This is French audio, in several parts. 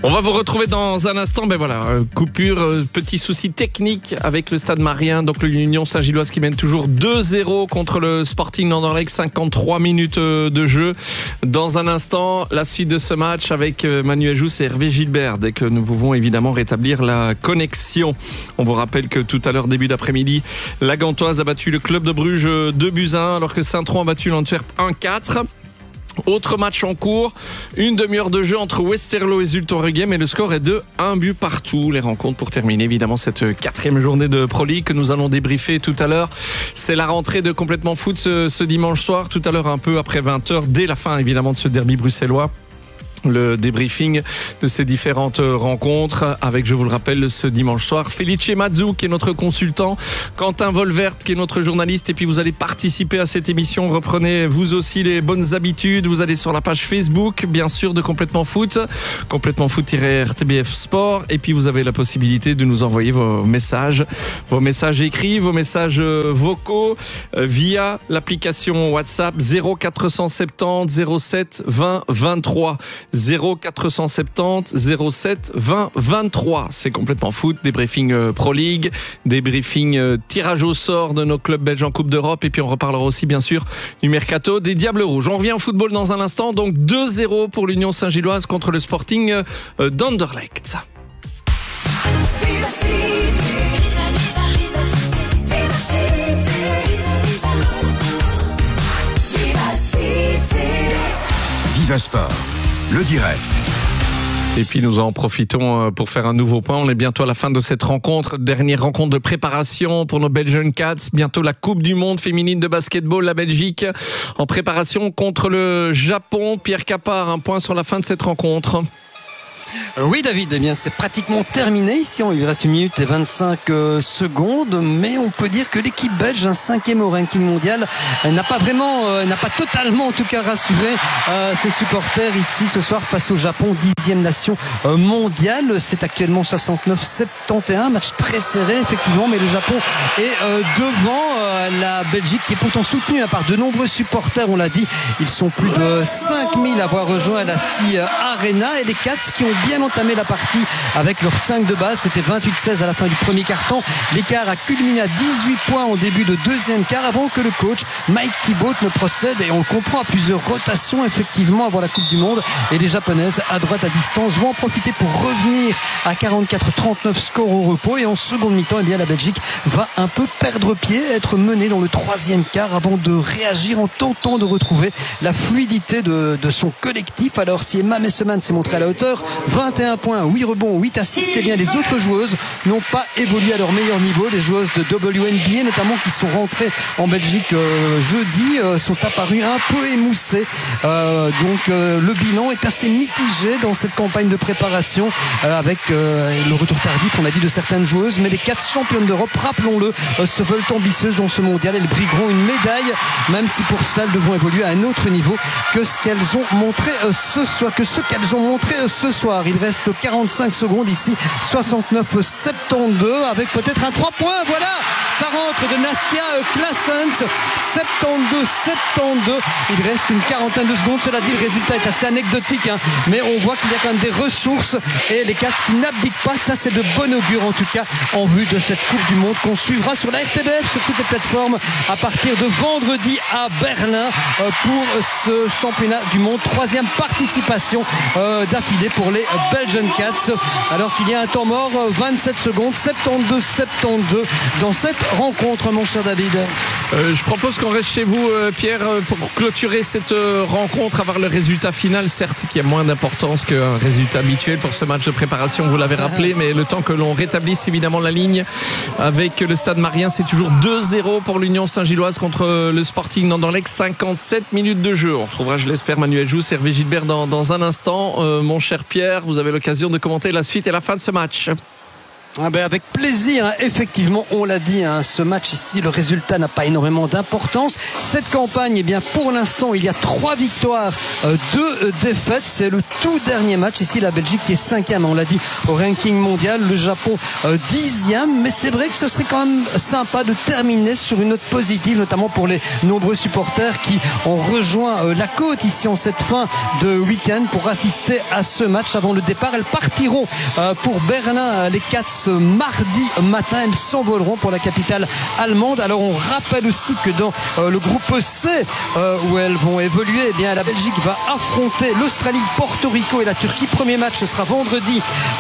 On va vous retrouver dans un instant. Coupure, petit souci technique avec le Stade Marien. Donc l'Union Saint-Gilloise qui mène toujours 2-0 contre le Sporting d'Anderlecht. 53 minutes de jeu. Dans un instant, la suite de ce match avec Manuel Jousse et Hervé Gilbert. Dès que nous pouvons évidemment rétablir la connexion. On vous rappelle que tout à l'heure, début d'après-midi, la Gantoise a battu le club de Bruges 2-1 alors que Saint-Tron a battu l'Antwerp 1-4. Autre match en cours, une demi-heure de jeu entre Westerlo et Zulte-Waregem et le score est de 1 but partout. Les rencontres pour terminer évidemment cette 4e journée de Pro League que nous allons débriefer tout à l'heure. C'est la rentrée de Complètement Foot ce dimanche soir, tout à l'heure un peu après 20h, dès la fin évidemment de ce derby bruxellois. Le débriefing de ces différentes rencontres avec, je vous le rappelle, ce dimanche soir, Felice Mazou qui est notre consultant, Quentin Volvert qui est notre journaliste, et puis vous allez participer à cette émission. Reprenez vous aussi les bonnes habitudes, vous allez sur la page Facebook bien sûr de Complètement Foot, Complètement Foot-RTBF Sport, et puis vous avez la possibilité de nous envoyer vos messages écrits, vos messages vocaux via l'application WhatsApp 0470 07 20 23 0470 07 20 23. C'est Complètement Foot, débriefing Pro League, débriefing tirage au sort de nos clubs belges en Coupe d'Europe, et puis on reparlera aussi bien sûr du mercato des Diables Rouges. On revient au football dans un instant, donc 2-0 pour l'Union Saint-Gilloise contre le Sporting d'Anderlecht. Viva Sport, le direct. Et puis nous en profitons pour faire un nouveau point. On est bientôt à la fin de cette rencontre, dernière rencontre de préparation pour nos Belgian Cats. Bientôt la Coupe du Monde féminine de basketball, la Belgique en préparation contre le Japon. Pierre Capard, un point sur la fin de cette rencontre. Oui David, eh bien c'est pratiquement terminé ici, il reste 1 minute et 25 secondes, mais on peut dire que l'équipe belge, 5e au ranking mondial, n'a pas totalement en tout cas rassuré ses supporters ici ce soir face au Japon, 10e nation mondiale. C'est actuellement 69-71, match très serré effectivement, mais le Japon est devant la Belgique qui est pourtant soutenue par de nombreux supporters, on l'a dit, ils sont plus de 5000 à avoir rejoint la Sea Arena, et les Cats qui ont bien entamé la partie avec leurs 5 de base. C'était 28-16 à la fin du premier quart-temps. L'écart a culminé à 18 points en début de deuxième quart avant que le coach Mike Thibault ne procède, et on le comprend, à plusieurs rotations effectivement avant la Coupe du Monde, et les Japonaises à droite à distance vont en profiter pour revenir à 44-39 score au repos, et en seconde mi-temps eh bien, la Belgique va un peu perdre pied, être menée dans le troisième quart avant de réagir en tentant de retrouver la fluidité de son collectif. Alors si Emma Messeman s'est montrée à la hauteur, 21 points, 8 rebonds, 8 assists, et bien les autres joueuses n'ont pas évolué à leur meilleur niveau. Les joueuses de WNBA notamment qui sont rentrées en Belgique jeudi sont apparues un peu émoussées. Donc le bilan est assez mitigé dans cette campagne de préparation avec le retour tardif, on a dit, de certaines joueuses, mais les 4 championnes d'Europe, rappelons-le, se veulent ambitieuses dans ce mondial. Elles brigueront une médaille, même si pour cela elles devront évoluer à un autre niveau que ce qu'elles ont montré ce soir. Il reste 45 secondes ici, 69-72 avec peut-être un 3 points. Voilà, ça rentre de Nastia Claessens, 72-72. Il reste une quarantaine de secondes. Cela dit, le résultat est assez anecdotique, mais on voit qu'il y a quand même des ressources, et les Cats qui n'abdiquent pas. Ça, c'est de bon augure en tout cas en vue de cette Coupe du Monde qu'on suivra sur la RTBF, sur toutes les plateformes à partir de vendredi à Berlin pour ce championnat du monde. 3e participation d'affilée pour les Belgian Cats, alors qu'il y a un temps mort, 27 secondes, 72-72 dans cette rencontre, mon cher David. Je propose qu'on reste chez vous, Pierre, pour clôturer cette rencontre, avoir le résultat final, certes qui a moins d'importance qu'un résultat habituel pour ce match de préparation, vous l'avez rappelé, mais le temps que l'on rétablisse évidemment la ligne avec le Stade Marien, c'est toujours 2-0 pour l'Union Saint-Gilloise contre le Sporting d'Anderlecht. 57 minutes de jeu. On retrouvera, je l'espère, Manuel Jousse, Hervé Gilbert dans un instant. Mon cher Pierre, vous avez l'occasion de commenter la suite et la fin de ce match. Avec plaisir, hein. Effectivement, on l'a dit, hein, ce match ici, le résultat n'a pas énormément d'importance. Cette campagne, eh bien, pour l'instant, il y a 3 victoires, 2 défaites. C'est le tout dernier match. Ici, la Belgique qui est 5e, on l'a dit, au ranking mondial. Le Japon 10e. Mais c'est vrai que ce serait quand même sympa de terminer sur une note positive, notamment pour les nombreux supporters qui ont rejoint la côte ici en cette fin de week-end pour assister à ce match avant le départ. Elles partiront pour Berlin, les Cats, ce mardi matin. Elles s'envoleront pour la capitale allemande. Alors on rappelle aussi que dans le groupe C où elles vont évoluer, eh bien, la Belgique va affronter l'Australie, Porto Rico et la Turquie. Premier match sera vendredi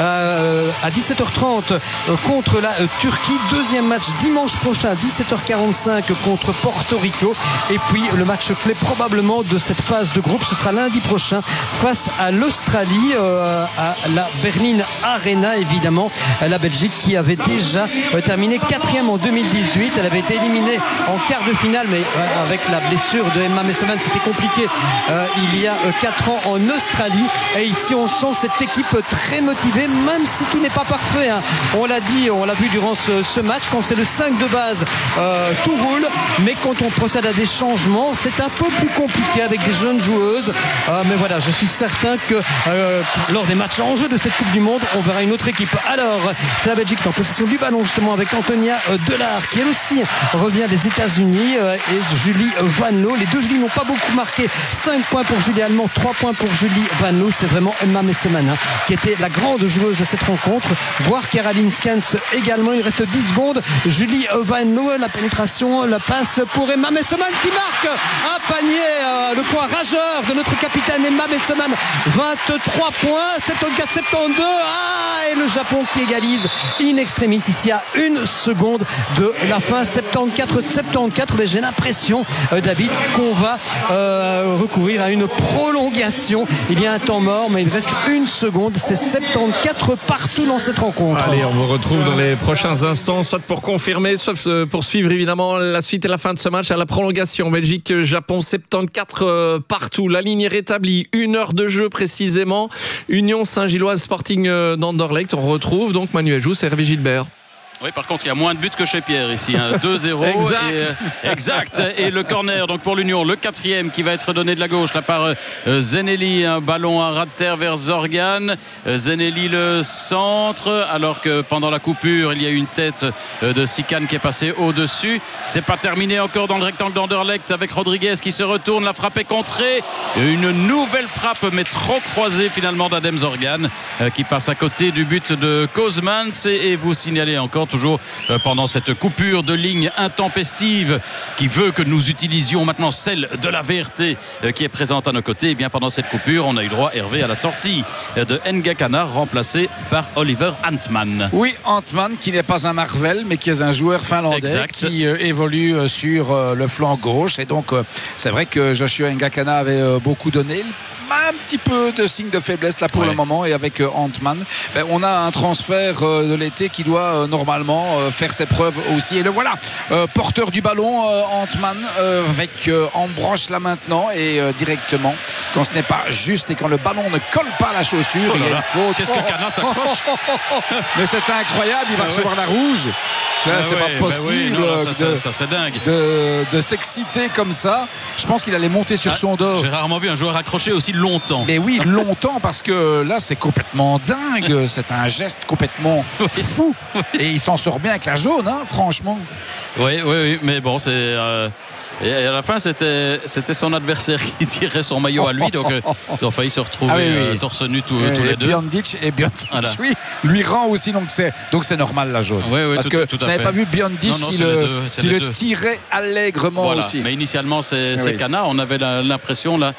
à 17h30 contre la Turquie. Deuxième match dimanche prochain à 17h45 contre Porto Rico. Et puis le match clé probablement de cette phase de groupe, ce sera lundi prochain face à l'Australie à la Berlin Arena. Évidemment, la Belgique qui avait déjà terminé 4e en 2018. Elle avait été éliminée en quart de finale, mais avec la blessure de Emma Messeman, c'était compliqué il y a 4 ans en Australie. Et ici, on sent cette équipe très motivée, même si tout n'est pas parfait, hein. On l'a dit, on l'a vu durant ce match, quand c'est le 5 de base, tout roule. Mais quand on procède à des changements, c'est un peu plus compliqué avec des jeunes joueuses. Mais voilà, je suis certain que lors des matchs en jeu de cette Coupe du Monde, on verra une autre équipe. Alors, c'est la Belgique en possession du ballon justement avec Antonia Delard qui elle aussi revient des États-Unis et Julie Vanneau. Les deux Julie n'ont pas beaucoup marqué. 5 points pour Julie Allemand, 3 points pour Julie Vanneau. C'est vraiment Emma Messeman qui était la grande joueuse de cette rencontre. Voire Caroline Scans également. Il reste 10 secondes. Julie Vanneau, la pénétration, la passe pour Emma Messeman qui marque un panier. Le point rageur de notre capitaine Emma Messeman. 23 points, 74-72. Et le Japon qui égalise in extremis ici à 1 seconde de la fin. 74-74. Mais j'ai l'impression, David, qu'on va recourir à une prolongation. Il y a un temps mort, mais il reste 1 seconde. C'est 74 partout dans cette rencontre. Allez, on vous retrouve dans les prochains instants, soit pour confirmer, soit pour suivre évidemment la suite et la fin de ce match à la prolongation. Belgique-Japon, 74 partout. La ligne est rétablie. 1 heure de jeu précisément. Union Saint-Gilloise Sporting d'Anderlecht. On retrouve donc Manuel Jousse et Hervé Gilbert. Oui, par contre, il y a moins de buts que chez Pierre ici. 2-0. Exact. Et le corner donc pour l'Union, le 4e qui va être donné de la gauche là par Zenelli. Un ballon à ras de terre vers Zorgan. Zenelli le centre. Alors que pendant la coupure, il y a eu une tête de Sikan qui est passée au-dessus. C'est pas terminé encore dans le rectangle d'Anderlecht avec Rodriguez qui se retourne. La frappe est contrée. Une nouvelle frappe, mais trop croisée finalement d'Adem Zorgan qui passe à côté du but de Kozmans. Et vous signalez encore toujours pendant cette coupure de ligne intempestive qui veut que nous utilisions maintenant celle de la VRT qui est présente à nos côtés. Et bien pendant cette coupure, on a eu droit, Hervé, à la sortie de Ngakana remplacé par Oliver Antman. Oui, Antman qui n'est pas un Marvel mais qui est un joueur finlandais qui évolue sur le flanc gauche. Et donc c'est vrai que Joshua Ngakana avait beaucoup donné. Un petit peu de signe de faiblesse là pour le moment, et avec Antman on a un transfert de l'été qui doit normalement faire ses preuves aussi, et le voilà porteur du ballon, Antman avec Ambroche là maintenant, et directement quand ce n'est pas juste et quand le ballon ne colle pas à la chaussure, il y a une faute. Qu'est-ce que Cana s'accroche mais c'est incroyable, il va recevoir la rouge. Là, c'est pas possible ça c'est dingue de s'exciter comme ça. Je pense qu'il allait monter sur son dos. J'ai rarement vu un joueur accroché aussi longtemps. Mais oui, longtemps, parce que là c'est complètement dingue. C'est un geste complètement fou. Et il s'en sort bien avec la jaune, hein, franchement. Oui, mais bon, c'est... Et à la fin, c'était son adversaire qui tirait son maillot à lui, donc ils ont failli se retrouver torse nu tous les deux. Biondic lui rend aussi, donc c'est normal la jaune. Parce que je n'avais pas vu Biondic qui le tirait allègrement aussi. Mais initialement, c'est Cana. On avait l'impression là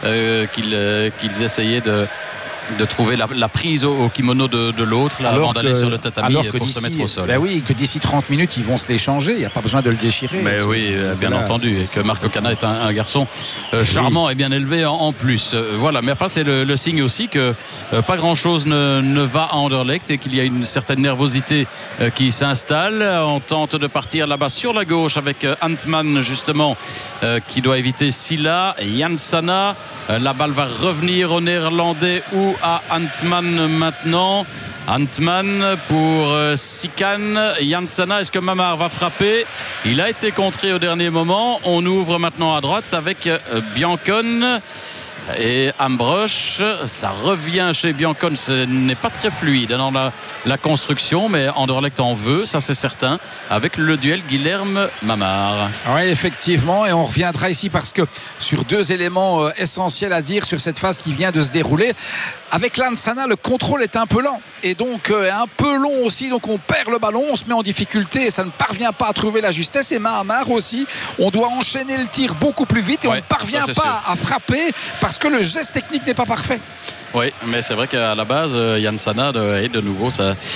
qu'ils essayaient de trouver la prise au kimono de l'autre avant d'aller sur le tatami pour se mettre au sol. Oui, que d'ici 30 minutes ils vont se l'échanger, il n'y a pas besoin de le déchirer. Mais oui, bien entendu, et que Marco Cana est un garçon charmant et bien élevé en plus. Voilà, mais enfin c'est le signe aussi que pas grand chose ne va à Anderlecht et qu'il y a une certaine nervosité qui s'installe. On tente de partir là-bas sur la gauche avec Antman justement qui doit éviter Silla et Jansana. La balle va revenir au Néerlandais ou à Antman maintenant. Antman pour Sikan. Jansana, est-ce que Mamar va frapper? Il a été contré au dernier moment. On ouvre maintenant à droite avec Biancone et Ambrosch. Ça revient chez Biancone, ce n'est pas très fluide dans la construction, mais Anderlecht en veut, ça c'est certain, avec le duel Guilherme-Mamar. Oui, effectivement, et on reviendra ici parce que sur deux éléments essentiels à dire sur cette phase qui vient de se dérouler. Avec Lansana, le contrôle est un peu lent et donc un peu long aussi, donc on perd le ballon, on se met en difficulté et ça ne parvient pas à trouver la justesse. Et Mahamar aussi, on doit enchaîner le tir beaucoup plus vite et on ne parvient pas à frapper parce que le geste technique n'est pas parfait. Oui, mais c'est vrai qu'à la base, Jansana, et de nouveau,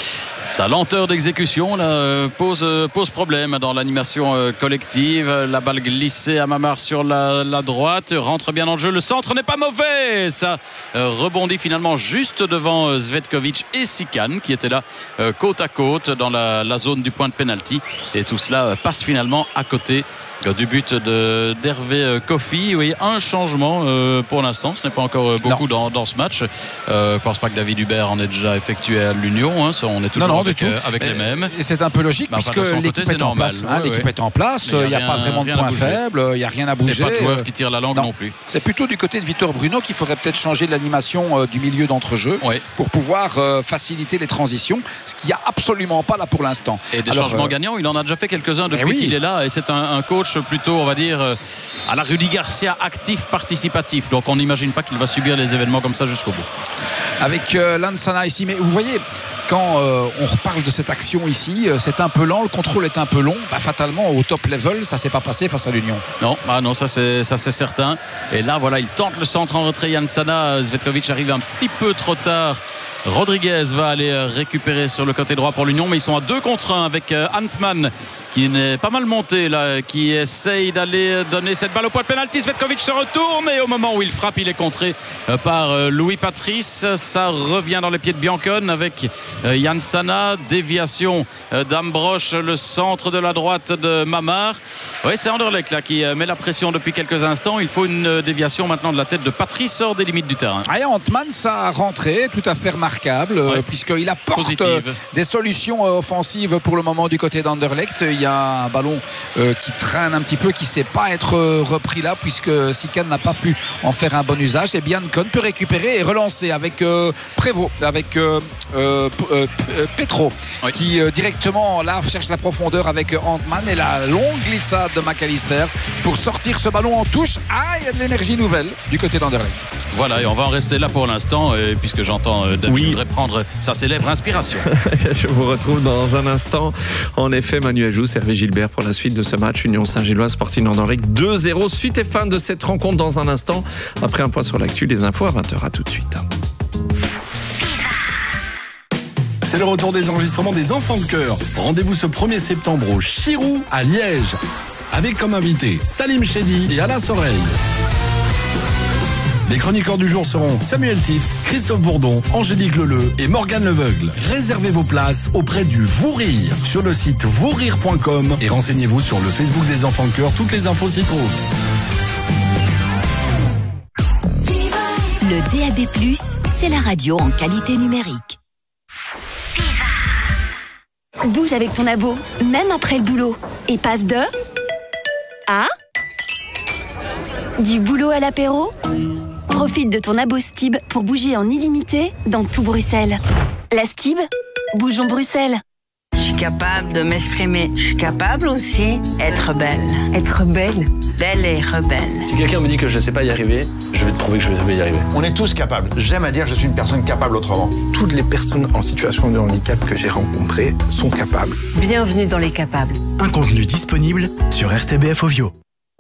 sa lenteur d'exécution là, pose problème dans l'animation collective. La balle glissée à Mamar sur la droite, rentre bien dans le jeu. Le centre n'est pas mauvais. Ça rebondit finalement juste devant Zvetkovic et Sikan qui étaient là côte à côte dans la zone du point de pénalty. Et tout cela passe finalement à côté du but d'Hervé Kofi. Oui, un changement pour l'instant. Ce n'est pas encore beaucoup dans ce match. Je ne pense pas que David Hubert en ait déjà effectué à l'Union. Hein. On est toujours avec les mêmes. Et c'est un peu logique puisque l'équipe est en place. L'équipe est en place. Il n'y a pas vraiment de points faibles. Il n'y a rien à bouger. Il n'y a pas de joueurs qui tirent la langue non plus. C'est plutôt du côté de Victor Bruno qu'il faudrait peut-être changer l'animation du milieu d'entrejeu pour pouvoir faciliter les transitions. Ce qu'il n'y a absolument pas là pour l'instant. Et des changements gagnants, il en a déjà fait quelques-uns depuis qu'il est là. Et c'est un coach plutôt, on va dire, à la Rudy Garcia, actif, participatif. Donc on n'imagine pas qu'il va subir les événements comme ça jusqu'au bout. Avec Lansana ici, mais vous voyez, quand on reparle de cette action ici, c'est un peu lent, le contrôle est un peu long. Fatalement, au top level, ça ne s'est pas passé face à l'Union. Non, ça c'est certain. Et là, voilà, il tente le centre en retrait. Jansana, Zvetkovic arrive un petit peu trop tard. Rodriguez va aller récupérer sur le côté droit pour l'Union, mais ils sont à 2 contre 1 avec Antman qui n'est pas mal monté là, qui essaye d'aller donner cette balle au point de pénalty. Zvetkovic se retourne et au moment où il frappe, il est contré par Louis Patrice. Ça revient dans les pieds de Biancone avec Jansana, déviation d'Ambrosch, le centre de la droite de Mamar. Oui, c'est Anderlecht là qui met la pression depuis quelques instants. Il faut une déviation maintenant de la tête de Patrice hors des limites du terrain. Antman, ça a rentré tout à fait remarquable puisqu'il apporte des solutions offensives pour le moment du côté d'Anderlecht. Il y a un ballon qui traîne un petit peu, qui ne sait pas être repris là puisque Sikan n'a pas pu en faire un bon usage. Et Biancone peut récupérer et relancer avec Prévost, avec Petro qui directement là cherche la profondeur avec Antman et la longue glissade de McAllister pour sortir ce ballon en touche. Il y a de l'énergie nouvelle du côté d'Anderlecht. Voilà, et on va en rester là pour l'instant puisque j'entends David voudrait prendre sa célèbre inspiration. Je vous retrouve dans un instant. En effet, Manuel Jousse, Hervé Gilbert pour la suite de ce match. Union Saint-Gilloise, Sporting Anderlecht 2-0. Suite et fin de cette rencontre dans un instant. Après un point sur l'actu, les infos à 20h. À tout de suite. C'est le retour des enregistrements des Enfants de Cœur. Rendez-vous ce 1er septembre au Chirou à Liège. Avec comme invités Salim Chedi et Alain Soreille. Les chroniqueurs du jour seront Samuel Titz, Christophe Bourdon, Angélique Leleu et Morgane Leveugle. Réservez vos places auprès du Vous Rire sur le site vousrire.com et renseignez-vous sur le Facebook des Enfants de Cœur. Toutes les infos s'y trouvent. Le DAB+, c'est la radio en qualité numérique. Bouge avec ton abo, même après le boulot. Et passe de... à... du boulot à l'apéro. Profite de ton abo Stib pour bouger en illimité dans tout Bruxelles. La Stib, bougeons Bruxelles. Je suis capable de m'exprimer. Je suis capable aussi d'être belle. Être belle. Belle et rebelle. Si quelqu'un me dit que je ne sais pas y arriver, je vais te prouver que je vais y arriver. On est tous capables. J'aime à dire que je suis une personne capable autrement. Toutes les personnes en situation de handicap que j'ai rencontrées sont capables. Bienvenue dans les capables. Un contenu disponible sur RTBF Ovio.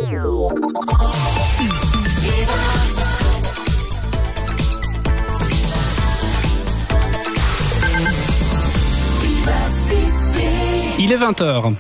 Il est 20h.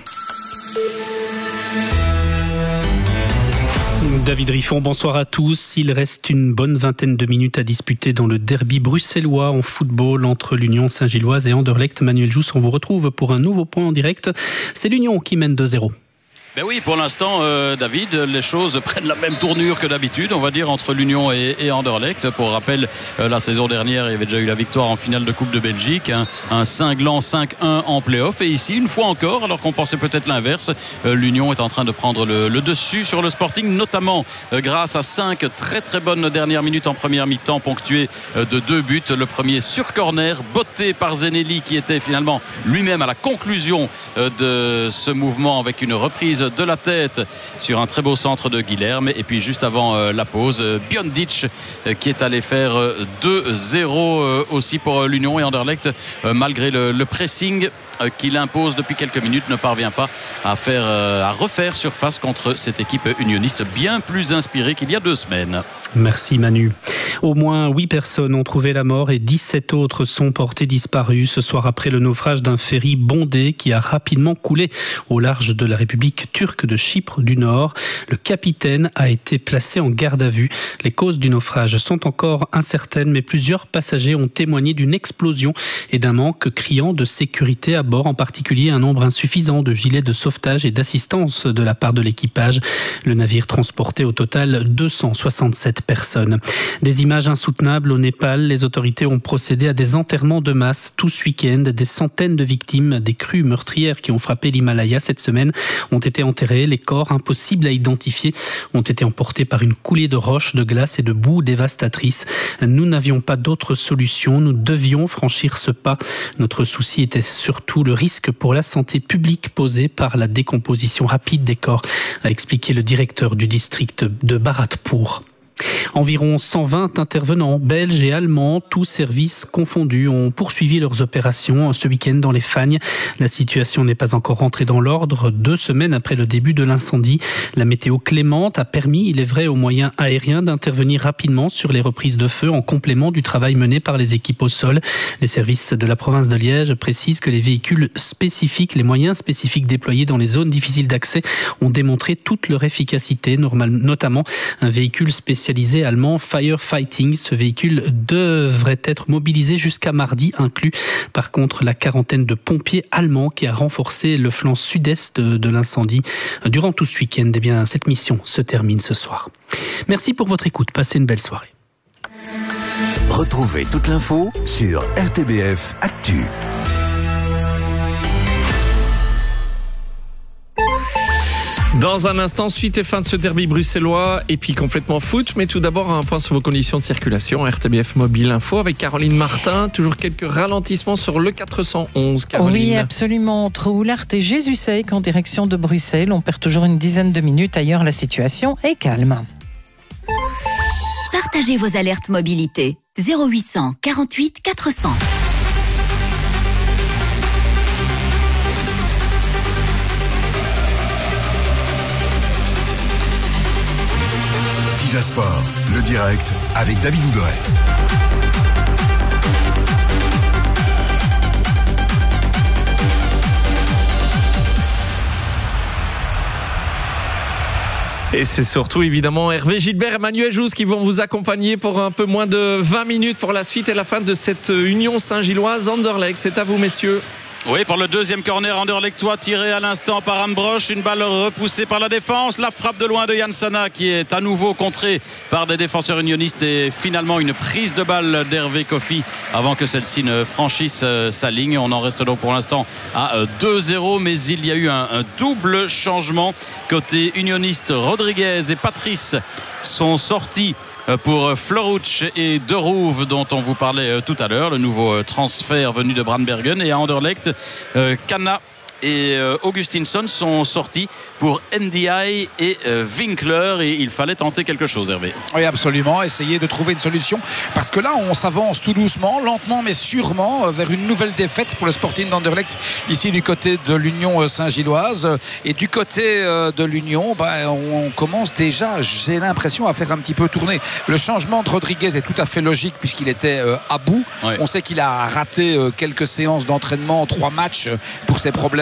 David Riffon, bonsoir à tous. Il reste une bonne vingtaine de minutes à disputer dans le derby bruxellois en football entre l'Union Saint-Gilloise et Anderlecht. Manuel Jousse, on vous retrouve pour un nouveau point en direct. C'est l'Union qui mène 2-0. Ben oui, pour l'instant, David, les choses prennent la même tournure que d'habitude, on va dire, entre l'Union et Anderlecht. Pour rappel, la saison dernière, il y avait déjà eu la victoire en finale de Coupe de Belgique, un cinglant 5-1 en play-off. Et ici, une fois encore, alors qu'on pensait peut-être l'inverse, l'Union est en train de prendre le dessus sur le Sporting, notamment grâce à 5 très très bonnes dernières minutes en première mi-temps, ponctuées de 2 buts. Le premier sur corner, botté par Zenelli, qui était finalement lui-même à la conclusion de ce mouvement avec une reprise de la tête sur un très beau centre de Guilherme. Et puis juste avant la pause, Biondic qui est allé faire 2-0 aussi pour l'Union. Et Anderlecht, malgré le pressing qu'il impose depuis quelques minutes, ne parvient pas à refaire surface contre cette équipe unioniste bien plus inspirée qu'il y a 2 semaines. Merci Manu. Au moins 8 personnes ont trouvé la mort et 17 autres sont portées disparues ce soir après le naufrage d'un ferry bondé qui a rapidement coulé au large de la République turque de Chypre du Nord. Le capitaine a été placé en garde à vue. Les causes du naufrage sont encore incertaines, mais plusieurs passagers ont témoigné d'une explosion et d'un manque criant de sécurité à bord, en particulier un nombre insuffisant de gilets de sauvetage et d'assistance de la part de l'équipage. Le navire transportait au total 267 personnes. Des images insoutenables au Népal. Les autorités ont procédé à des enterrements de masse tout ce week-end. Des centaines de victimes des crues meurtrières qui ont frappé l'Himalaya cette semaine ont été enterrés. Les corps, impossibles à identifier, ont été emportés par une coulée de roches, de glace et de boue dévastatrice. Nous n'avions pas d'autre solution. Nous devions franchir ce pas. Notre souci était surtout le risque pour la santé publique posé par la décomposition rapide des corps, a expliqué le directeur du district de Bharatpur. Environ 120 intervenants belges et allemands, tous services confondus, ont poursuivi leurs opérations ce week-end dans les Fagnes. La situation n'est pas encore rentrée dans l'ordre. 2 semaines après le début de l'incendie, la météo clémente a permis, il est vrai, aux moyens aériens d'intervenir rapidement sur les reprises de feu en complément du travail mené par les équipes au sol. Les services de la province de Liège précisent que les véhicules spécifiques, les moyens spécifiques déployés dans les zones difficiles d'accès ont démontré toute leur efficacité, notamment un véhicule spécialisé allemand Firefighting. Ce véhicule devrait être mobilisé jusqu'à mardi inclus. Par contre, la quarantaine de pompiers allemands qui a renforcé le flanc sud-est de l'incendie durant tout ce week-end, eh bien, cette mission se termine ce soir. Merci pour votre écoute. Passez une belle soirée. Retrouvez toute l'info sur RTBF Actu. Dans un instant, suite et fin de ce derby bruxellois et puis complètement foot. Mais tout d'abord, un point sur vos conditions de circulation. RTBF Mobile Info avec Caroline Martin. Toujours quelques ralentissements sur le 411, Caroline. Oui, absolument. Entre Oulart et Jésus-Sec en direction de Bruxelles. On perd toujours une dizaine de minutes. Ailleurs, la situation est calme. Partagez vos alertes mobilité. 0800 48 400. Viva Sport, le direct avec David Ouderet. Et c'est surtout évidemment Hervé Gilbert et Manuel Jousse qui vont vous accompagner pour un peu moins de 20 minutes pour la suite et la fin de cette Union Saint-Gilloise Anderlecht. C'est à vous, messieurs. Oui, pour le deuxième corner anderlechtois tiré à l'instant par Ambrosch, une balle repoussée par la défense, la frappe de loin de Yann Sana qui est à nouveau contrée par des défenseurs unionistes et finalement une prise de balle d'Hervé Kofi avant que celle-ci ne franchisse sa ligne. On en reste donc pour l'instant à 2-0, mais il y a eu un double changement côté unioniste. Rodriguez et Patrice sont sortis pour Floruch et De Roev dont on vous parlait tout à l'heure, le nouveau transfert venu de Brandbergen, et à Anderlecht, Kana et Augustinsson sont sortis pour NDI et Winkler, et il fallait tenter quelque chose, Hervé. Oui, absolument, essayer de trouver une solution parce que là on s'avance tout doucement, lentement mais sûrement vers une nouvelle défaite pour le Sporting d'Anderlecht ici du côté de l'Union Saint-Gilloise. Et du côté de l'Union, on commence déjà, j'ai l'impression, à faire un petit peu tourner. Le changement de Rodriguez est tout à fait logique puisqu'il était à bout. On sait qu'il a raté quelques séances d'entraînement, 3 matchs pour ses problèmes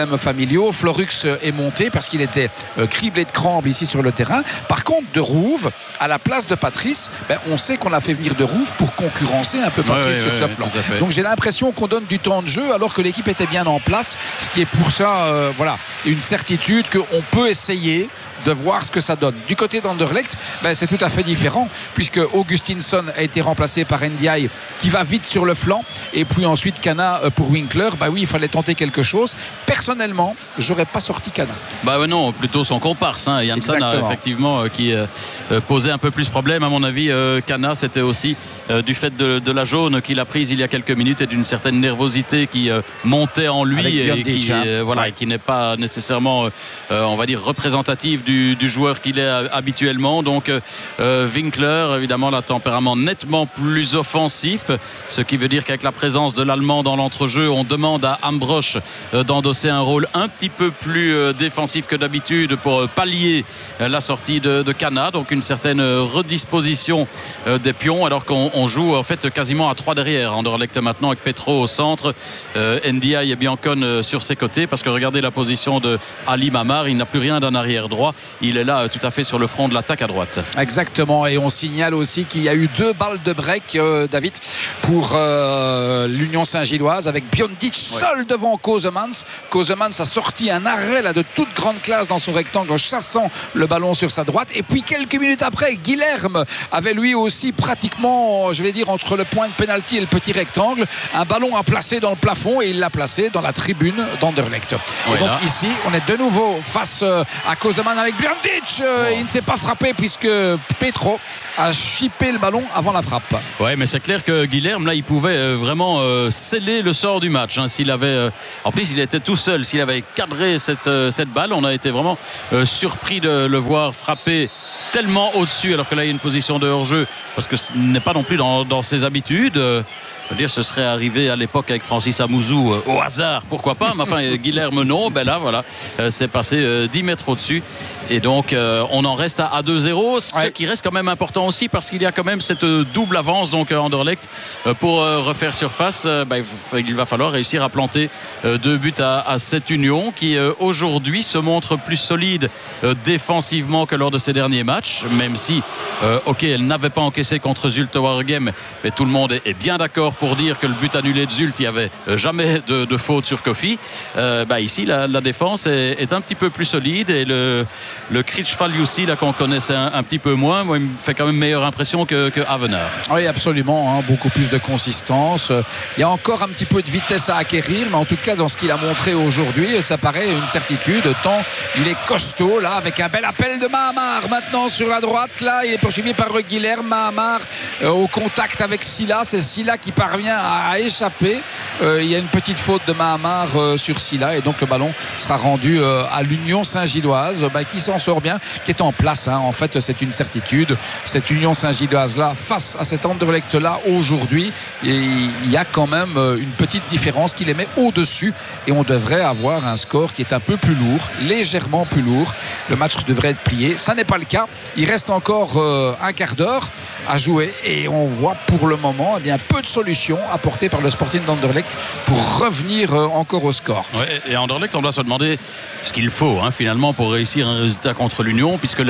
problèmes familiaux. Florux est monté parce qu'il était criblé de crampes ici sur le terrain. Par contre, de Rouve, à la place de Patrice, on sait qu'on a fait venir de Rouve pour concurrencer un peu Patrice sur ce flanc. Donc j'ai l'impression qu'on donne du temps de jeu alors que l'équipe était bien en place, ce qui est pour ça une certitude qu'on peut essayer de voir ce que ça donne. Du côté d'Anderlecht, c'est tout à fait différent puisque Augustinsson a été remplacé par Ndiaye qui va vite sur le flanc et puis ensuite Cana pour Winkler. Oui, il fallait tenter quelque chose. Personnellement, j'aurais pas sorti Cana. Non, plutôt son comparse, Janssen a effectivement qui posait un peu plus problème à mon avis. Cana, c'était aussi du fait de la jaune qu'il a prise il y a quelques minutes et d'une certaine nervosité qui montait en lui et qui n'est pas nécessairement on va dire représentative du joueur qu'il est habituellement. Donc Winkler, évidemment, a un tempérament nettement plus offensif, ce qui veut dire qu'avec la présence de l'Allemand dans l'entrejeu, on demande à Ambrosch d'endosser un rôle un petit peu plus défensif que d'habitude pour pallier la sortie de Cana. Donc une certaine redisposition des pions alors qu'on joue en fait quasiment à 3 derrière. Anderlecht maintenant avec Petro au centre, Ndiaye et Biancone sur ses côtés, parce que regardez la position de Ali Mamar, il n'a plus rien d'un arrière droit. Il est là tout à fait sur le front de l'attaque à droite. Exactement, et on signale aussi qu'il y a eu 2 balles de break, David, pour l'Union Saint-Gilloise, avec Biondic seul devant Kosemans. Kosemans a sorti un arrêt de toute grande classe dans son rectangle, chassant le ballon sur sa droite. Et puis quelques minutes après, Guilherme avait lui aussi pratiquement, je vais dire, entre le point de pénalty et le petit rectangle, un ballon à placer dans le plafond, et il l'a placé dans la tribune d'Anderlecht. Et donc ici, on est de nouveau face à Koseman avec Biondic. Il ne s'est pas frappé puisque Petro a chippé le ballon avant la frappe. Ouais, mais c'est clair que Guilherme, là, il pouvait vraiment sceller le sort du match. S'il avait, en plus, il était tout seul. S'il avait cadré cette balle, on a été vraiment surpris de le voir frapper tellement au-dessus, alors que là il y a une position de hors-jeu, parce que ce n'est pas non plus dans ses habitudes. Je veux dire, ce serait arrivé à l'époque avec Francis Amouzou au hasard, pourquoi pas, mais enfin Guilherme non, là voilà, c'est passé 10 mètres au-dessus, et donc on en reste à 2-0, ce qui reste quand même important aussi, parce qu'il y a quand même cette double avance, donc Anderlecht, pour refaire surface, il va falloir réussir à planter 2 buts à cette Union, qui aujourd'hui se montre plus solide défensivement que lors de ses derniers matchs, même si elle n'avait pas encaissé contre Zulte Waregem, mais tout le monde est bien d'accord pour dire que le but annulé de Zulte, il n'y avait jamais de faute sur Kofi. Ici la défense est un petit peu plus solide, et le Critchfaliussi là qu'on connaissait un petit peu moins, moi il me fait quand même meilleure impression que Avenard. Oui, absolument, beaucoup plus de consistance. Il y a encore un petit peu de vitesse à acquérir, mais en tout cas dans ce qu'il a montré aujourd'hui, ça paraît une certitude, tant il est costaud là, avec un bel appel de Mahamar maintenant sur la droite. Là il est poursuivi par Guilherme. Mahamar au contact avec Silla, c'est Silla qui parvient à échapper. Il y a une petite faute de Mahamar sur Silla, et donc le ballon sera rendu à l'Union Saint-Gilloise, qui s'en sort bien, qui est en place, en fait c'est une certitude, cette Union Saint-Gilloise là face à cet Anderlecht là aujourd'hui, et il y a quand même une petite différence qui les met au-dessus, et on devrait avoir un score qui est un peu plus lourd, légèrement plus lourd. Le match devrait être plié, ça n'est pas le cas. Il reste encore un quart d'heure à jouer, et on voit pour le moment peu de solutions apportées par le Sporting d'Anderlecht pour revenir encore au score. Ouais, et Anderlecht, on doit se demander ce qu'il faut finalement pour réussir un résultat contre l'Union, puisque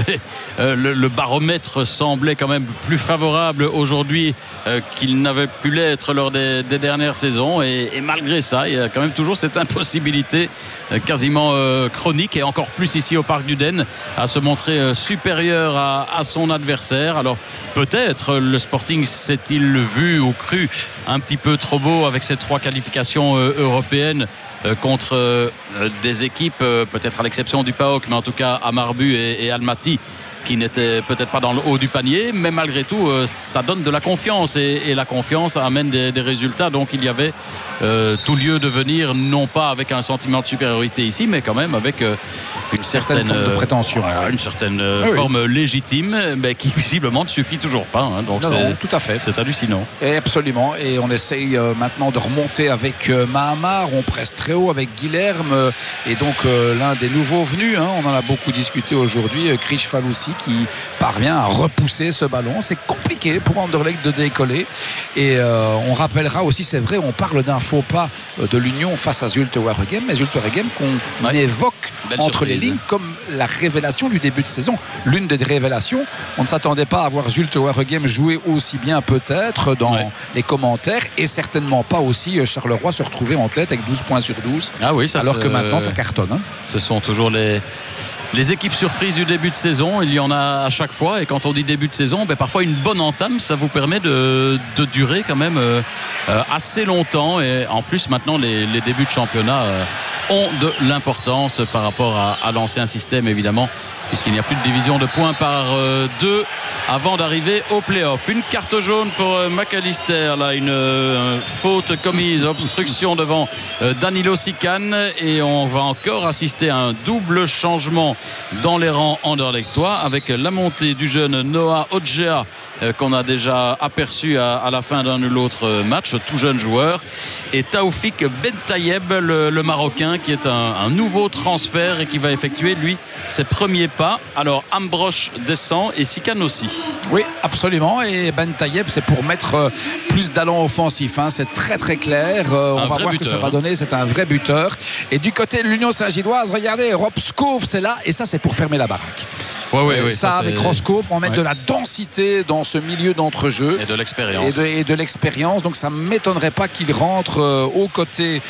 le baromètre semblait quand même plus favorable aujourd'hui qu'il n'avait pu l'être lors des dernières saisons, et malgré ça il y a quand même toujours cette impossibilité quasiment chronique, et encore plus ici au Parc du Den, à se montrer supérieur à son adversaire. Alors peut-être le Sporting s'est-il vu ou cru un petit peu trop beau avec ces 3 qualifications européennes contre des équipes, peut-être à l'exception du PAOK, mais en tout cas Amarbu et Almaty, qui n'était peut-être pas dans le haut du panier, mais malgré tout ça donne de la confiance, et la confiance amène des résultats. Donc il y avait tout lieu de venir, non pas avec un sentiment de supériorité ici, mais quand même avec une certaine forme de prétention, une certaine forme légitime, mais qui visiblement ne suffit toujours pas, donc non, tout à fait, c'est hallucinant. Et absolument, et on essaye maintenant de remonter avec Mahamar, on presse très haut avec Guilherme, et donc l'un des nouveaux venus, on en a beaucoup discuté aujourd'hui, Critchfaliussi, qui parvient à repousser ce ballon. C'est compliqué pour Anderlecht de décoller. Et on rappellera aussi, c'est vrai, on parle d'un faux pas de l'Union face à Zulte Waregem, mais Zulte Waregem qu'on évoque entre les lignes comme la révélation du début de saison. L'une des révélations, on ne s'attendait pas à voir Zulte Waregem jouer aussi bien peut-être dans les commentaires, et certainement pas aussi Charleroi se retrouver en tête avec 12 points sur 12. Ah oui, ça, alors que maintenant ça cartonne. Hein. Ce sont toujours les équipes surprises du début de saison. Il y en a à chaque fois, et quand on dit début de saison, parfois une bonne entame, ça vous permet de durer quand même assez longtemps. Et en plus maintenant les débuts de championnat ont de l'importance par rapport à l'ancien système, évidemment, puisqu'il n'y a plus de division de points par deux avant d'arriver au play-off. Une carte jaune pour McAllister, là, une faute commise, obstruction devant Danilo Sican, et on va encore assister à un double changement dans les rangs anderlechtois avec la montée du jeune Noah Odjea qu'on a déjà aperçu à la fin d'un ou l'autre match, tout jeune joueur, et Taoufik Bentayeb, le Marocain, qui est un nouveau transfert et qui va effectuer lui ses premiers pas. Alors Ambrosch descend et Sican aussi. Oui, absolument, et Bentayeb, c'est pour mettre plus d'allant offensif, hein. C'est très très clair. On va voir ce que ça va donner. C'est un vrai buteur. Et du côté de l'Union Saint-Gilloise, regardez, Rob Skov, c'est là, et ça c'est pour fermer la baraque. Ouais, ça avec Roscoff, on met de la densité dans ce milieu d'entrejeu et de l'expérience. Et de l'expérience. Donc ça ne m'étonnerait pas qu'il rentre aux côtés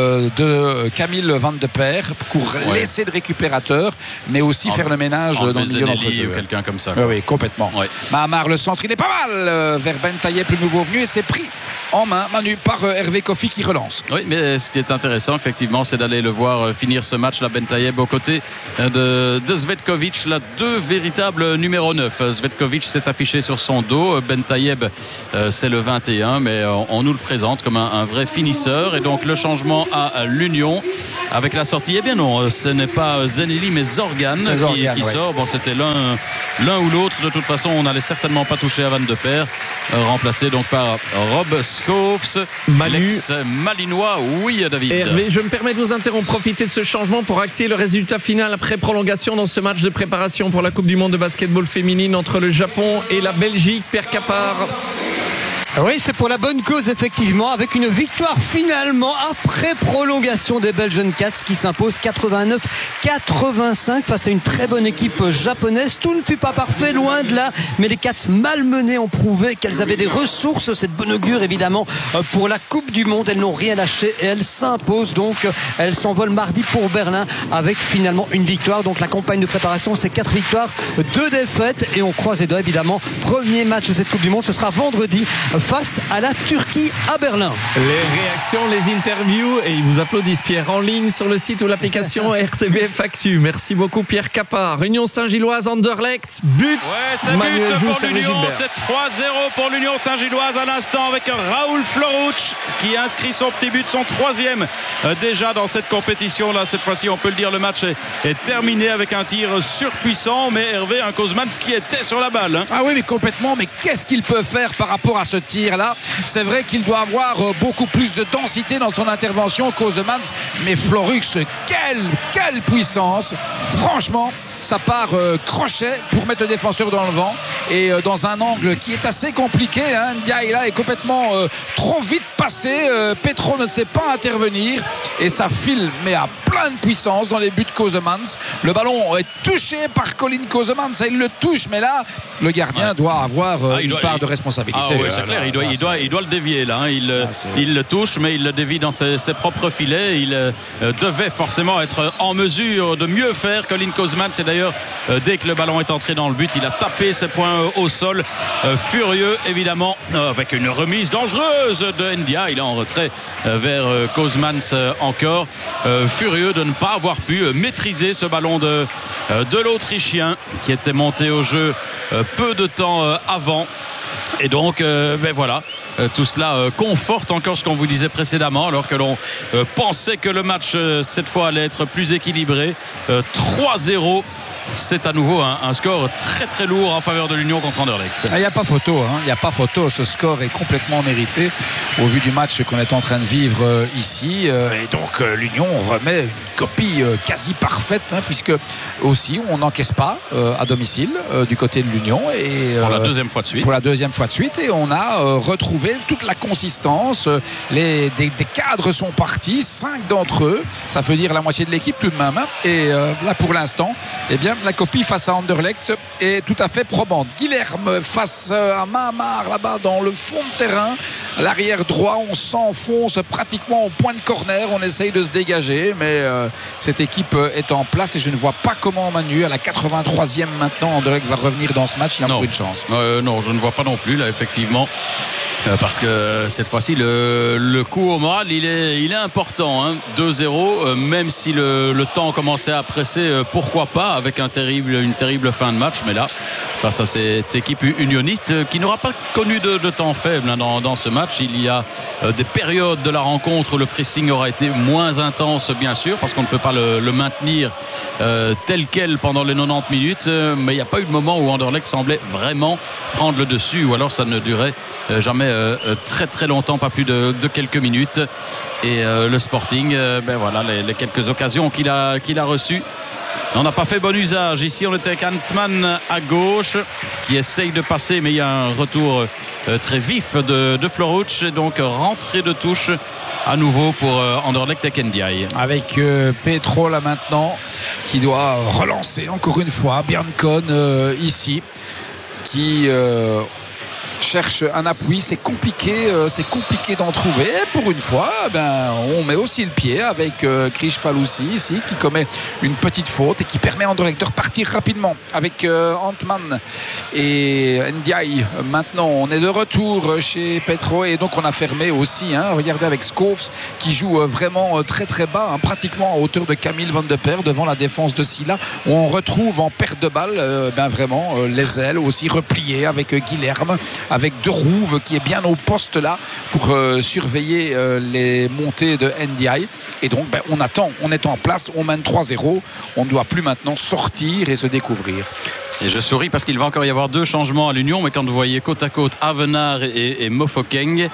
de Camille Van de Peer pour laisser le récupérateur, mais aussi faire le ménage dans le milieu d'entrejeu. Ou quelqu'un comme ça. Oui, complètement. Mahamar, le centre, il est pas mal vers Bentayeb, le nouveau venu, et c'est pris en main, Manu, par Hervé Kofi qui relance. Oui, mais ce qui est intéressant, effectivement, c'est d'aller le voir finir ce match, là, Bentayeb aux côtés de Svetkovic, là, deux véritables numéro 9. Svetkovic s'est affiché sur son dos, Bentayeb c'est le 21, mais on nous le présente comme un vrai finisseur. Et donc le changement à l'Union avec la sortie, eh bien non, ce n'est pas Zeneli mais Zorgan qui sort. Bon, c'était l'un ou l'autre. De toute façon, on n'allait certainement pas toucher à Van de Peer, remplacé donc par Rob Schoofs, l'ex-malinois. Oui, David. Hervé, je me permets de vous interrompre. Profitez de ce changement pour acter le résultat final après prolongation dans ce match de préparation pour la Coupe du Monde de basketball féminine entre le Japon et la Belgique. Pierre Capard. Oui, c'est pour la bonne cause, effectivement, avec une victoire finalement après prolongation des Belgian Cats qui s'imposent 89-85 face à une très bonne équipe japonaise. Tout ne fut pas parfait, loin de là, mais les Cats malmenées ont prouvé qu'elles avaient des ressources. Cette bonne augure, évidemment, pour la Coupe du Monde. Elles n'ont rien lâché et elles s'imposent. Donc, elles s'envolent mardi pour Berlin avec finalement une victoire. Donc, la campagne de préparation, c'est 4 victoires, 2 défaites, et on croise les doigts, évidemment. Premier match de cette Coupe du Monde, ce sera vendredi face à la Turquie à Berlin. Les réactions, les interviews, et ils vous applaudissent, Pierre, en ligne sur le site ou l'application RTBF Actu. Merci beaucoup, Pierre Capard. Union Saint-Gilloise, Anderlecht, but. Ouais, c'est but pour l'Union. C'est 3-0 pour l'Union Saint-Gilloise à l'instant avec Raoul Florouch qui inscrit son petit but, son 3e déjà dans cette compétition. Là, cette fois-ci, on peut le dire, le match est terminé avec un tir surpuissant. Mais Hervé, un Kozmans qui était sur la balle. Hein. Ah oui, mais complètement. Mais qu'est-ce qu'il peut faire par rapport à ce tir-là? C'est vrai qu'il doit avoir beaucoup plus de densité dans son intervention qu'Ozemans, mais Florux, quelle puissance! Franchement, ça part crochet pour mettre le défenseur dans le vent et dans un angle qui est assez compliqué. Hein. Ndiaye est complètement trop vite passé. Petro ne sait pas intervenir et ça file, mais à plein de puissance dans les buts de Kozemans. Le ballon est touché par Colin Kozemans. Il le touche, mais là, le gardien doit avoir une part de responsabilité. Ah oui, c'est clair. Il doit le dévier là. Hein. Il le touche, mais il le dévie dans ses propres filets. Il devait forcément être en mesure de mieux faire. Colin Kozemans, c'est d'ailleurs, dès que le ballon est entré dans le but, il a tapé ses poings au sol, furieux évidemment, avec une remise dangereuse de Ndia. Il est en retrait vers Kozemans encore, furieux de ne pas avoir pu maîtriser ce ballon de l'Autrichien qui était monté au jeu peu de temps avant. Et donc voilà, tout cela conforte encore ce qu'on vous disait précédemment, alors que l'on pensait que le match cette fois allait être plus équilibré. 3-0 c'est à nouveau un score très très lourd en faveur de l'Union contre Anderlecht. Il n'y a pas photo, il n'y a pas photo. Ce score est complètement mérité au vu du match qu'on est en train de vivre ici. Et donc l'Union remet une copie quasi parfaite, puisque aussi on n'encaisse pas à domicile du côté de l'Union. Pour la deuxième fois de suite. Pour la deuxième fois de suite. Et on a retrouvé toute la consistance. Des cadres sont partis, 5 d'entre eux. Ça veut dire la moitié de l'équipe tout de même. Et là pour l'instant, eh bien, la copie face à Anderlecht est tout à fait probante. Guilherme face à Mahamar là-bas dans le fond de terrain. À l'arrière droit, on s'enfonce pratiquement au point de corner. On essaye de se dégager, mais cette équipe est en place et je ne vois pas comment Manu, à la 83e maintenant, Anderlecht va revenir dans ce match. Il a beaucoup de chance. Non, je ne vois pas non plus là, effectivement. Parce que cette fois-ci le coup au moral il est important, 2-0, même si le temps commençait à presser, pourquoi pas, avec une terrible fin de match, mais là face à cette équipe unioniste qui n'aura pas connu de temps faible dans ce match. Il y a des périodes de la rencontre où le pressing aura été moins intense, bien sûr, parce qu'on ne peut pas le maintenir tel quel pendant les 90 minutes, mais il n'y a pas eu de moment où Anderlecht semblait vraiment prendre le dessus, ou alors ça ne durait jamais très très longtemps, pas plus de quelques minutes. Et le Sporting, voilà, les quelques occasions qu'il a reçues, n'en a pas fait bon usage. Ici on était avec Antman à gauche qui essaye de passer, mais il y a un retour très vif de Floruc, et donc rentrée de touche à nouveau pour Anderlecht et Ndiaye. Avec Petro là maintenant qui doit relancer encore une fois. Björnkon ici qui cherche un appui, c'est compliqué d'en trouver. Et pour une fois, on met aussi le pied avec Krish Falusi ici qui commet une petite faute et qui permet à Anderlecht de repartir rapidement avec Antman et Ndiaye. Maintenant, on est de retour chez Petro et donc on a fermé aussi. Regardez avec Schoofs qui joue vraiment très très bas, pratiquement à hauteur de Camille Van de Perre devant la défense de Silla, où on retrouve en perte de balle vraiment les ailes aussi repliées avec Guilherme, avec De Rouve qui est bien au poste là pour surveiller les montées de Ndiaye. Et donc on attend, on est en place, on mène 3-0, on ne doit plus maintenant sortir et se découvrir. Et je souris parce qu'il va encore y avoir 2 changements à l'Union, mais quand vous voyez côte à côte Avenard et Mofokeng,